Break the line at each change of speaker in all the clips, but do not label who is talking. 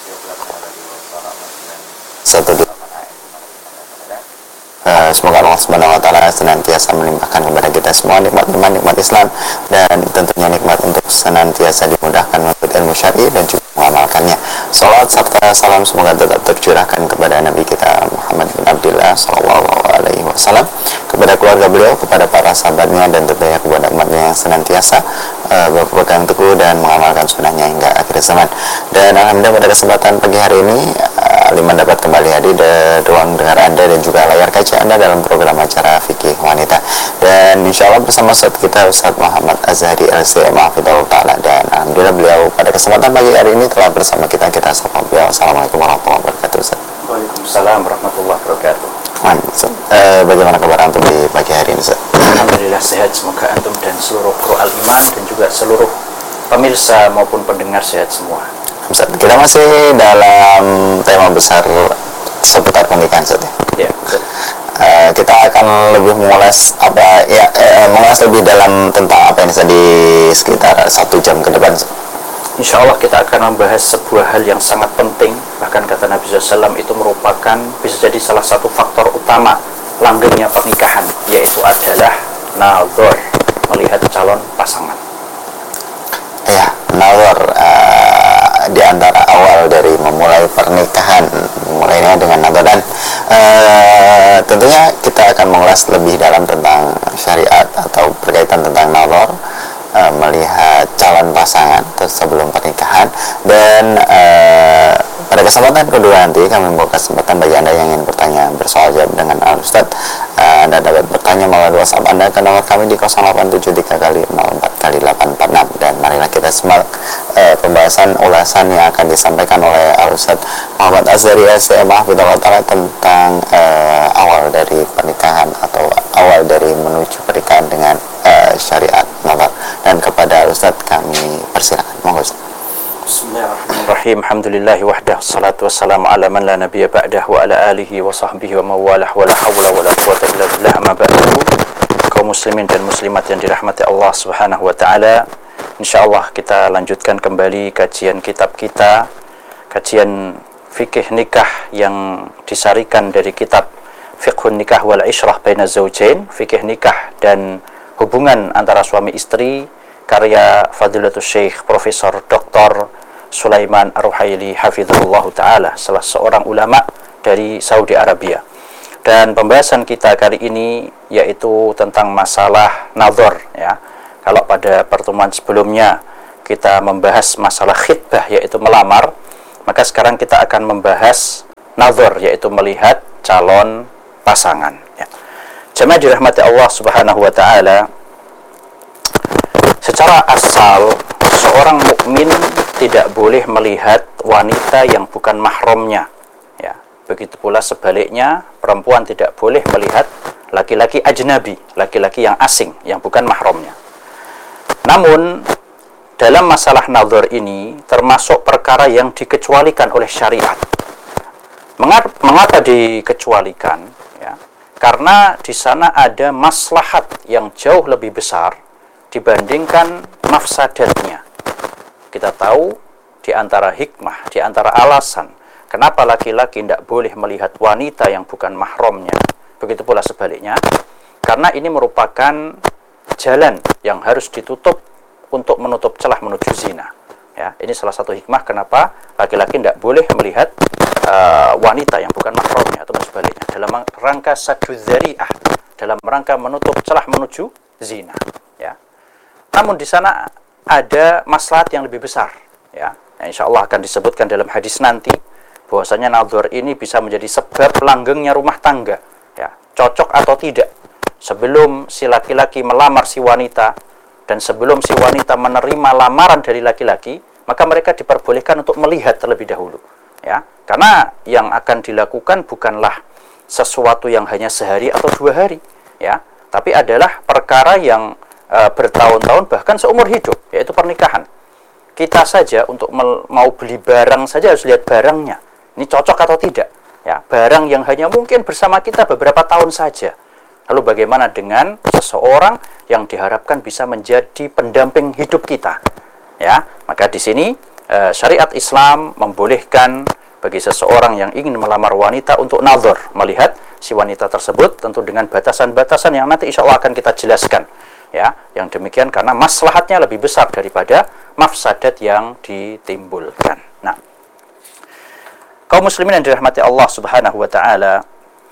Semoga Allah Subhanahu wa taala senantiasa melimpahkan kepada kita semua nikmat iman, nikmat Islam, dan tentunya nikmat untuk senantiasa dimudahkan menuntut ilmu syar'i dan juga mengamalkannya. Salawat serta salam semoga tetap tercurahkan kepada Nabi kita Muhammad bin Abdullah sallallahu alaihi wasallam, kepada keluarga beliau, kepada para sahabatnya, dan tentunya kepada umatnya yang senantiasa berpegang teguh dan mengamalkan sunnahnya hingga akhir zaman. Dan alhamdulillah pada kesempatan pagi hari ini Liman dapat kembali hadir di ruang dengar Anda dan juga layar kaca Anda dalam program acara Fikih Wanita. Dan insya Allah bersama Ustaz kita, Ustaz Muhammad Azhari LCM Hafidhahullah Ta'ala. Dan alhamdulillah beliau pada kesempatan pagi hari ini telah bersama kita sapa beliau. Assalamualaikum warahmatullahi wabarakatuh, Ustaz.
Waalaikumsalam warahmatullahi wabarakatuh.
Bagaimana kabar antum di pagi hari ini, Ustaz?
Alhamdulillah sehat, semoga antum dan seluruh kru al-iman dan juga seluruh pemirsa maupun pendengar sehat semua.
Ustaz, kita masih dalam tema besar seputar pernikahan, Ustaz, ya. Kita akan lebih mengulas mengulas lebih dalam tentang apa ini di sekitar 1 jam ke depan.
Insya Allah kita akan membahas sebuah hal yang sangat penting. Bahkan kata Nabi SAW itu merupakan bisa jadi salah satu faktor utama langgengnya pernikahan, yaitu adalah nazar, melihat calon pasangan.
Ya, nazar di antara awal dari memulai pernikahan, mulainya dengan nazar, dan tentunya kita akan mengulas lebih dalam tentang syariat atau berkaitan tentang nazar, melihat calon pasangan sebelum pernikahan. Dan pada kesempatan kedua nanti kami membuka kesempatan bagi Anda yang ingin bertanya bersoal jawab dengan Al-Ustaz. Anda dapat bertanya melalui WhatsApp Anda ke nomor kami di 0873 dan marilah kita simak pembahasan ulasan yang akan disampaikan oleh Al-Ustaz Muhammad Azhari LCM Hafidhahullah Ta'ala tentang awal dari pernikahan atau awal dari menuju pernikahan dengan syariat nazar. Dan kepada Ustaz kami persilakan, monggo Ustaz.
Bismillahirrahmanirrahim. Alhamdulillahi wahdah, salatu wassalamu ala man la nabiyya ba'dah wa ala alihi wa sahbihi wa mawalah wa la hawla wa la quwwata illa billah. Amma ba'du. Kaum muslimin dan muslimat yang dirahmati Allah Subhanahu wa taala, insyaallah kita lanjutkan kembali kajian kitab kita, kajian fikih nikah yang disarikan dari kitab Fiqhun Nikah wal Ishrah Baina Zawjain, fikih nikah dan hubungan antara suami istri, karya Fadilatul Syekh Profesor Dr. Sulaiman Ar-Ruhaili Hafizahullah Ta'ala, salah seorang ulama dari Saudi Arabia. Dan pembahasan kita kali ini yaitu tentang masalah nazar, ya. Kalau pada pertemuan sebelumnya kita membahas masalah khitbah, yaitu melamar, maka sekarang kita akan membahas nazar, yaitu melihat calon pasangan, ya. Jemaah dirahmati Allah Subhanahu wa taala, secara asal seorang mukmin tidak boleh melihat wanita yang bukan mahramnya, ya. Begitu pula sebaliknya, perempuan tidak boleh melihat laki-laki ajnabi, laki-laki yang asing yang bukan mahramnya. Namun dalam masalah nazar ini termasuk perkara yang dikecualikan oleh syariat. Mengapa dikecualikan? Ya, karena di sana ada maslahat yang jauh lebih besar dibandingkan mafsadatnya. Kita tahu di antara hikmah, di antara alasan kenapa laki-laki tidak boleh melihat wanita yang bukan mahramnya, begitu pula sebaliknya, karena ini merupakan jalan yang harus ditutup untuk menutup celah menuju zina. Ya, ini salah satu hikmah kenapa laki-laki tidak boleh melihat wanita yang bukan mahramnya atau sebaliknya, dalam rangka saddu dzari'ah, dalam rangka menutup celah menuju zina, ya. Namun di sana ada maslahat yang lebih besar, ya. Nah, insya Allah akan disebutkan dalam hadis nanti bahwasanya nazar ini bisa menjadi sebab langgengnya rumah tangga, ya. Cocok atau tidak sebelum si laki-laki melamar si wanita dan sebelum si wanita menerima lamaran dari laki-laki, maka mereka diperbolehkan untuk melihat terlebih dahulu, ya. Karena yang akan dilakukan bukanlah sesuatu yang hanya sehari atau 2 hari, ya, tapi adalah perkara yang bertahun-tahun bahkan seumur hidup, yaitu pernikahan. Kita saja untuk mau beli barang saja harus lihat barangnya, ini cocok atau tidak, ya. Barang yang hanya mungkin bersama kita beberapa tahun saja. Lalu bagaimana dengan seseorang yang diharapkan bisa menjadi pendamping hidup kita, ya? Maka di sini syariat Islam membolehkan bagi seseorang yang ingin melamar wanita untuk nazar, melihat si wanita tersebut, tentu dengan batasan-batasan yang nanti insya Allah akan kita jelaskan. Ya, yang demikian karena maslahatnya lebih besar daripada mafsadat yang ditimbulkan. Nah, kaum muslimin yang dirahmati Allah Subhanahu wa taala,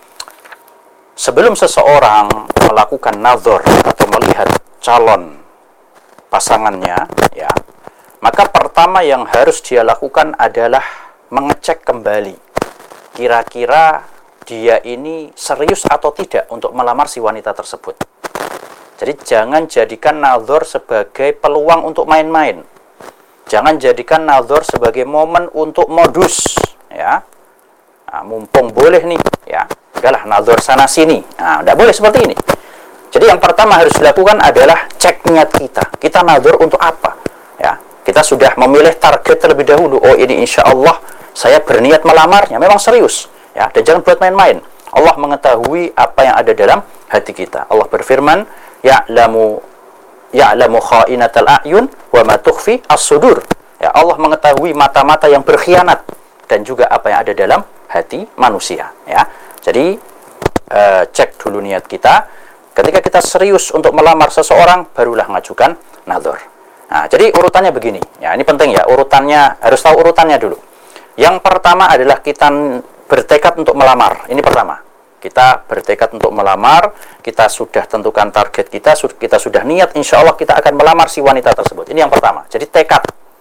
sebelum seseorang melakukan nazar atau melihat calon pasangannya, ya, maka pertama yang harus dia lakukan adalah mengecek kembali kira-kira dia ini serius atau tidak untuk melamar si wanita tersebut. Jadi jangan jadikan nazar sebagai peluang untuk main-main. Jangan jadikan nazar sebagai momen untuk modus, ya. Nah, mumpung boleh nih, ya, udahlah nazar sana sini. Nah, tidak boleh seperti ini. Jadi yang pertama harus dilakukan adalah cek niat kita. Kita nazar untuk apa? Ya, kita sudah memilih target terlebih dahulu. Oh, ini insya Allah saya berniat melamarnya, memang serius, ya. Dan jangan buat main-main. Allah mengetahui apa yang ada dalam hati kita. Allah berfirman, ya'lamu kha'inatal a'yun wa ma tukhfi as-sudur. Ya, Allah mengetahui mata-mata yang berkhianat dan juga apa yang ada dalam hati manusia, ya. Jadi cek dulu niat kita. Ketika kita serius untuk melamar seseorang, barulah mengajukan nazar. Nah, jadi urutannya begini. Ya, ini penting ya, urutannya harus tahu urutannya dulu. Yang pertama adalah kita bertekad untuk melamar. Ini pertama. Kita bertekad untuk melamar, kita sudah tentukan target kita sudah niat, insya Allah kita akan melamar si wanita tersebut. Ini yang pertama, jadi tekad.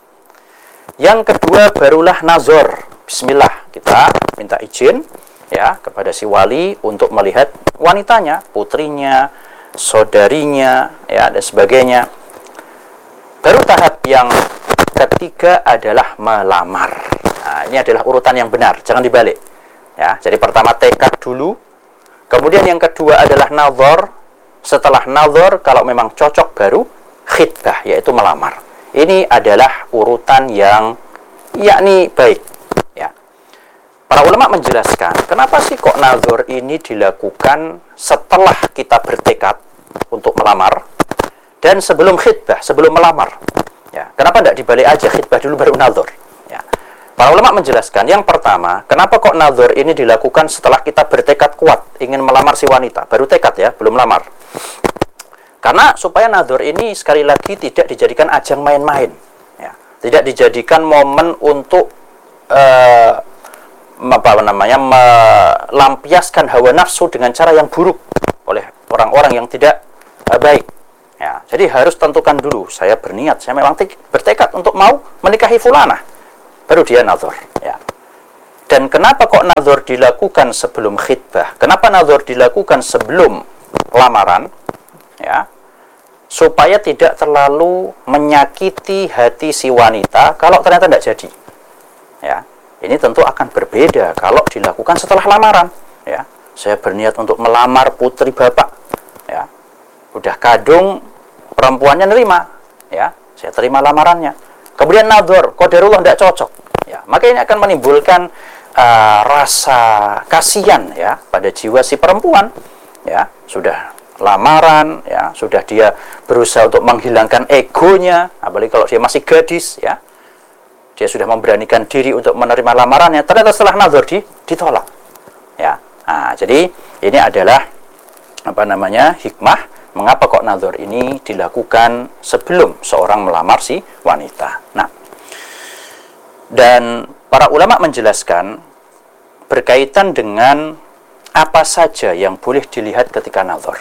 Yang kedua, barulah nazar. Bismillah, kita minta izin, ya, kepada si wali untuk melihat wanitanya, putrinya, saudarinya, ya, dan sebagainya. Baru tahap yang ketiga adalah melamar. Nah, ini adalah urutan yang benar, jangan dibalik. Ya, jadi pertama tekad dulu, kemudian yang kedua adalah nazar. Setelah nazar, kalau memang cocok baru khitbah, yaitu melamar. Ini adalah urutan yang yakni baik. Ya. Para ulama menjelaskan, kenapa sih kok nazar ini dilakukan setelah kita bertekad untuk melamar dan sebelum khitbah, sebelum melamar. Ya. Kenapa tidak dibalik aja khitbah dulu baru nazar? Ya. Para ulama menjelaskan, yang pertama, kenapa kok nazar ini dilakukan setelah kita bertekad kuat ingin melamar si wanita, baru tekad ya, belum lamar. Karena supaya nazar ini sekali lagi tidak dijadikan ajang main-main, ya. Tidak dijadikan momen untuk melampiaskan hawa nafsu dengan cara yang buruk oleh orang-orang yang tidak baik. Ya, jadi harus tentukan dulu, saya berniat, saya memang bertekad untuk mau menikahi fulanah, baru dia nazar. Ya. Dan kenapa kok nazar dilakukan sebelum khitbah? Kenapa nazar dilakukan sebelum lamaran? Ya, supaya tidak terlalu menyakiti hati si wanita kalau ternyata tidak jadi. Ya, ini tentu akan berbeda kalau dilakukan setelah lamaran. Ya, saya berniat untuk melamar putri bapak. Ya, udah kadung, perempuannya nerima, ya, saya terima lamarannya. Kemudian nazar, qadarullah tidak cocok, ya, maka ini akan menimbulkan rasa kasihan, ya, pada jiwa si perempuan, ya, sudah lamaran, ya, sudah dia berusaha untuk menghilangkan egonya, apalagi kalau dia masih gadis, ya, dia sudah memberanikan diri untuk menerima lamarannya, ternyata setelah nazar ditolak, ya. Nah, jadi ini adalah hikmah mengapa kok nazar ini dilakukan sebelum seorang melamar si wanita. Nah, dan para ulama menjelaskan berkaitan dengan apa saja yang boleh dilihat ketika nazar.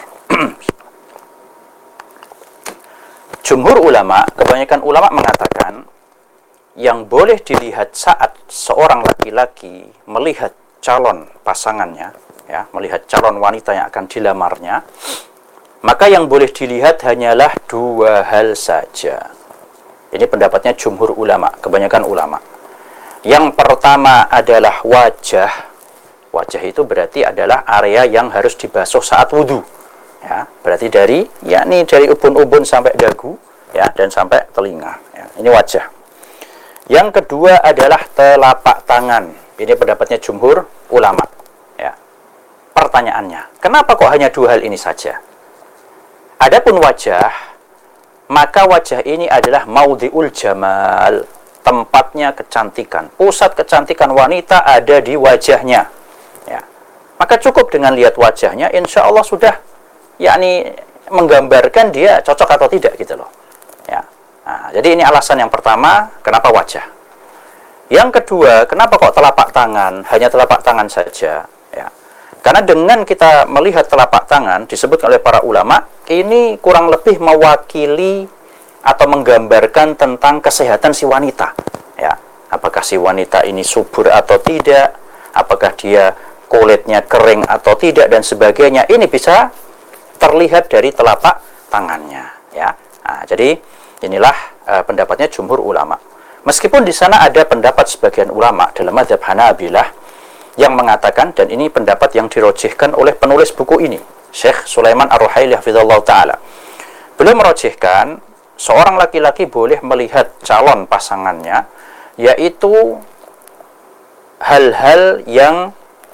Jumhur ulama, kebanyakan ulama mengatakan yang boleh dilihat saat seorang laki-laki melihat calon pasangannya, ya, melihat calon wanita yang akan dilamarnya, maka yang boleh dilihat hanyalah dua hal saja. Ini pendapatnya jumhur ulama, kebanyakan ulama. Yang pertama adalah wajah. Wajah itu berarti adalah area yang harus dibasuh saat wudhu. Ya, berarti dari ubun-ubun sampai dagu, ya, dan sampai telinga. Ya, ini wajah. Yang kedua adalah telapak tangan. Ini pendapatnya jumhur ulama. Ya. Pertanyaannya, kenapa kok hanya dua hal ini saja? Adapun wajah, maka wajah ini adalah maudhi'ul jamal. tempatnya kecantikan, pusat kecantikan wanita ada di wajahnya. Ya. Maka cukup dengan lihat wajahnya, insya Allah sudah yakni menggambarkan dia cocok atau tidak gitu loh. Ya. Nah, jadi ini alasan yang pertama, kenapa wajah. Yang kedua, kenapa kok telapak tangan, hanya telapak tangan saja. Ya. Karena dengan kita melihat telapak tangan, disebut oleh para ulama, ini kurang lebih mewakili atau menggambarkan tentang kesehatan si wanita. Ya. Apakah si wanita ini subur atau tidak, apakah dia kulitnya kering atau tidak, dan sebagainya. Ini bisa terlihat dari telapak tangannya. Ya. Nah, jadi inilah pendapatnya jumhur ulama. Meskipun di sana ada pendapat sebagian ulama dalam mazhab Hanabilah yang mengatakan, dan ini pendapat yang dirojihkan oleh penulis buku ini, Syekh Sulaiman Ar-Ruhaili hafizallahu taala. Beliau merojihkan seorang laki-laki boleh melihat calon pasangannya, yaitu hal-hal yang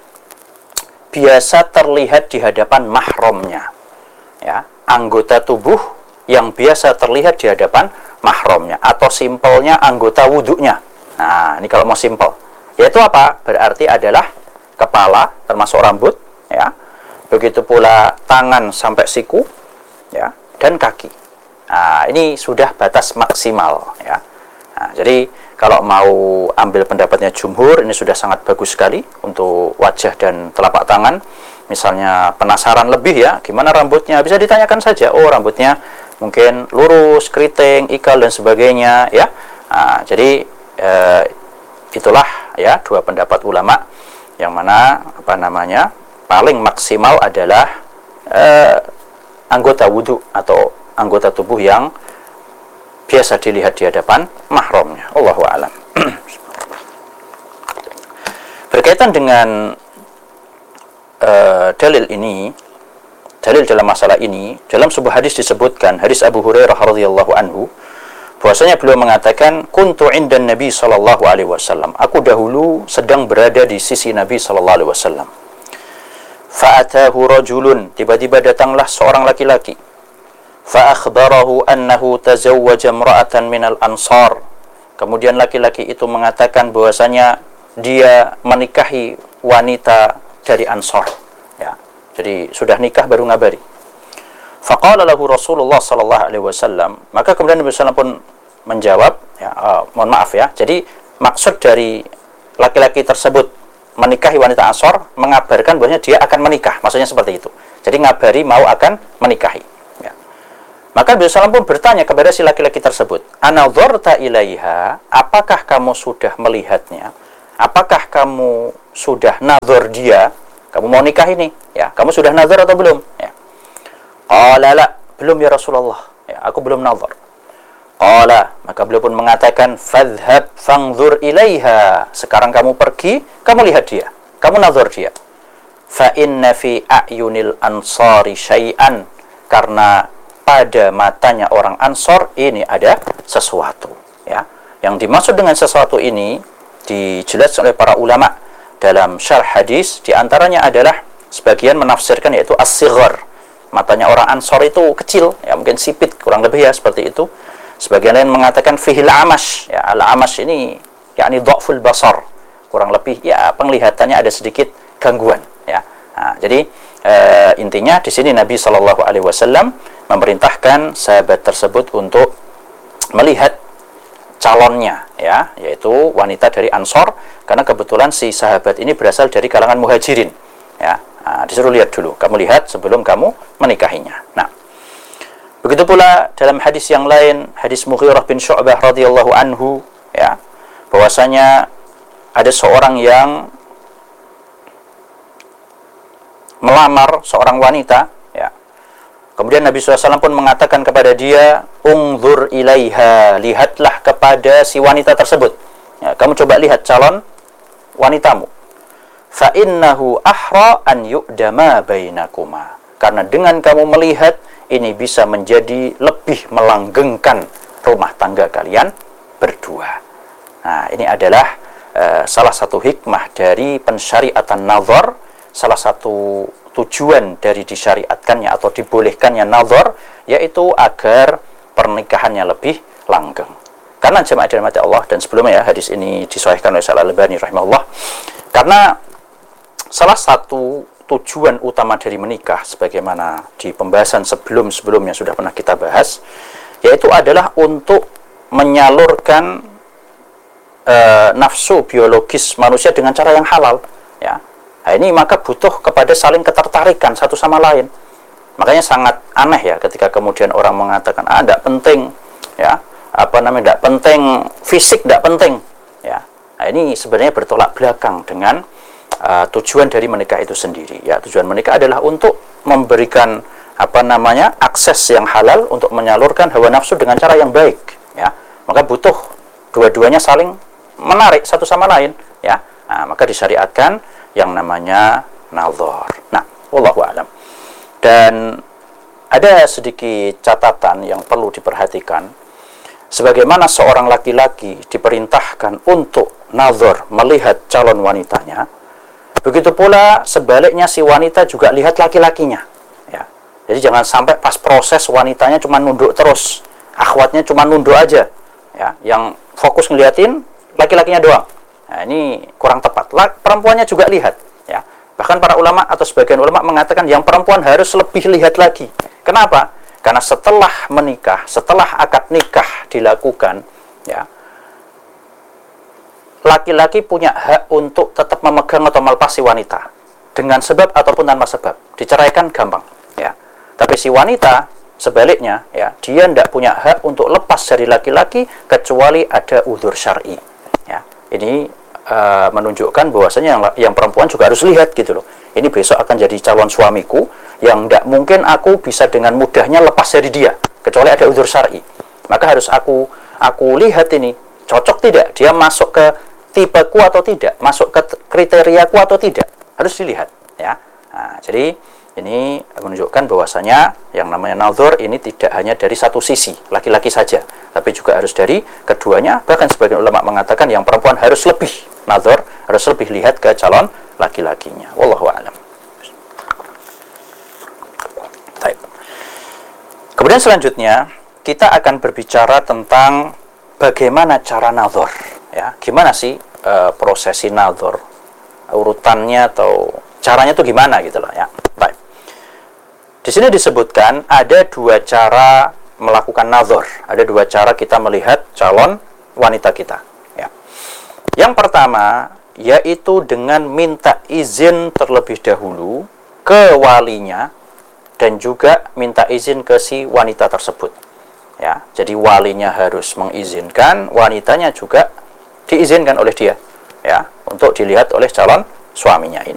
biasa terlihat di hadapan mahramnya. Ya, anggota tubuh yang biasa terlihat di hadapan mahramnya, atau simpelnya anggota wudhunya. Nah, ini kalau mau simpel, yaitu apa? Berarti adalah kepala termasuk rambut, ya. Begitu pula tangan sampai siku, ya, dan kaki. Nah, ini sudah batas maksimal, ya. Nah, jadi kalau mau ambil pendapatnya jumhur, ini sudah sangat bagus sekali untuk wajah dan telapak tangan. Misalnya penasaran lebih, ya, gimana rambutnya, bisa ditanyakan saja. Oh, rambutnya mungkin lurus, keriting, ikal, dan sebagainya, ya. Nah, jadi itulah ya dua pendapat ulama, yang mana paling maksimal adalah anggota wudhu atau anggota tubuh yang biasa dilihat di hadapan mahramnya. Allahu a'lam. Berkaitan dengan dalil ini, dalil dalam masalah ini, dalam sebuah hadis disebutkan, hadis Abu Hurairah radhiyallahu anhu, bahwasanya beliau mengatakan, kuntu indan Nabi sallallahu alaihi wasallam, aku dahulu sedang berada di sisi Nabi sallallahu alaihi wasallam. Fa'atahu rajulun, tiba-tiba datanglah seorang laki-laki. Fa akhbarahu annahu tazawwaja imra'atan minal ansar. Kemudian laki-laki itu mengatakan bahwasanya dia menikahi wanita dari Ansar. Ya. Jadi sudah nikah baru ngabari. Faqala lahu Rasulullah sallallahu alaihi wasallam, maka kemudian Nabi sallallahu pun menjawab, ya, mohon maaf ya. Jadi maksud dari laki-laki tersebut menikahi wanita Ansar mengabarkan bahwasanya dia akan menikah. Maksudnya seperti itu. Jadi ngabari mau akan menikahi. Ya. Maka Nabi sallallahu pun bertanya kepada si laki-laki tersebut, "Anadharta ilaiha? Apakah kamu sudah melihatnya? Apakah kamu sudah nazar dia? Kamu mau nikah ini, ya, kamu sudah nazar atau belum?" Ya. Qala la, belum ya Rasulullah, ya, aku belum nazar. Qala, maka beliau pun mengatakan, fadhhab fangzur ilaiha, sekarang kamu pergi, kamu lihat dia, kamu nazar dia. Fa inna fi a'yunil ansari syai'an, karena pada matanya orang Ansar ini ada sesuatu, ya. Yang dimaksud dengan sesuatu ini dijelaskan oleh para ulama dalam syarh hadis, diantaranya adalah sebagian menafsirkan yaitu as-sighar, matanya orang Ansar itu kecil, ya, mungkin sipit, kurang lebih ya seperti itu. Sebagian lain mengatakan fihil amash, ya, al-amash ini yakni dha'ful basar, kurang lebih ya penglihatannya ada sedikit gangguan, ya. Nah, jadi intinya di sini Nabi Shallallahu alaihi wasallam memerintahkan sahabat tersebut untuk melihat calonnya, ya, yaitu wanita dari Ansar, karena kebetulan si sahabat ini berasal dari kalangan muhajirin, ya. Nah, disuruh lihat dulu, kamu lihat sebelum kamu menikahinya. Nah, begitu pula dalam hadis yang lain, hadis Mughirah bin Syu'bah radhiyallahu anhu, ya, bahwasanya ada seorang yang melamar seorang wanita, ya. Kemudian Nabi SAW pun mengatakan kepada dia, "Ungzur ilaiha, lihatlah kepada si wanita tersebut. Ya, kamu coba lihat calon wanitamu. Fa innahu ahra an yu'dama bainakuma." Karena dengan kamu melihat, ini bisa menjadi lebih melanggengkan rumah tangga kalian berdua. Nah, ini adalah salah satu hikmah dari pensyariatan nazar, salah satu tujuan dari disyariatkannya atau dibolehkannya nazar, yaitu agar pernikahannya lebih langgeng. Karena jemaah dirahmati Allah, dan sebelumnya ya hadis ini disahihkan oleh Al-Albani rahimahullah, karena salah satu tujuan utama dari menikah sebagaimana di pembahasan sebelumnya sudah pernah kita bahas, yaitu adalah untuk menyalurkan nafsu biologis manusia dengan cara yang halal, ya. Nah, ini maka butuh kepada saling ketertarikan satu sama lain. Makanya sangat aneh ya ketika kemudian orang mengatakan tidak penting, ya, tidak penting fisik, tidak penting, ya. Nah, ini sebenarnya bertolak belakang dengan tujuan dari menikah itu sendiri, ya. Tujuan menikah adalah untuk memberikan akses yang halal untuk menyalurkan hawa nafsu dengan cara yang baik, ya. Maka butuh dua-duanya saling menarik satu sama lain, ya. Nah, maka disyariatkan yang namanya nazar. Nah, wallahu a'lam. Dan ada sedikit catatan yang perlu diperhatikan. Sebagaimana seorang laki-laki diperintahkan untuk nazar, melihat calon wanitanya, begitu pula sebaliknya si wanita juga lihat laki-lakinya, ya. Jadi jangan sampai pas proses wanitanya cuma nunduk terus, akhwatnya cuma nunduk aja, ya. Yang fokus ngeliatin laki-lakinya doang. Nah, ini kurang tepat. Perempuannya juga lihat, ya. Bahkan para ulama atau sebagian ulama mengatakan yang perempuan harus lebih lihat lagi. Kenapa? Karena setelah menikah, setelah akad nikah dilakukan, ya, laki-laki punya hak untuk tetap memegang atau melepas si wanita dengan sebab ataupun tanpa sebab. Diceraikan gampang, ya. Tapi si wanita sebaliknya, ya, dia tidak punya hak untuk lepas dari laki-laki kecuali ada uzur syar'i, ya. Ini menunjukkan bahwasanya yang perempuan juga harus lihat gitu loh. Ini besok akan jadi calon suamiku yang tidak mungkin aku bisa dengan mudahnya lepas dari dia kecuali ada uzur syar'i. Maka harus aku lihat ini cocok tidak, dia masuk ke tipeku atau tidak, masuk ke kriteriaku atau tidak, harus dilihat, ya. Nah, jadi ini menunjukkan bahwasanya yang namanya nazar ini tidak hanya dari satu sisi laki-laki saja, tapi juga harus dari keduanya. Bahkan sebagian ulama mengatakan yang perempuan harus lebih nazar, harus lebih lihat ke calon laki-lakinya. Wallahu a'lam. Baik. Kemudian selanjutnya kita akan berbicara tentang bagaimana cara nazar, ya. Gimana sih prosesi nazar, urutannya atau caranya itu gimana gitu loh, ya. Baik. Di sini disebutkan ada dua cara melakukan nazar, ada dua cara kita melihat calon wanita kita, ya. Yang pertama yaitu dengan minta izin terlebih dahulu ke walinya dan juga minta izin ke si wanita tersebut, ya. Jadi walinya harus mengizinkan, wanitanya juga diizinkan oleh dia, ya, untuk dilihat oleh calon suaminya ini.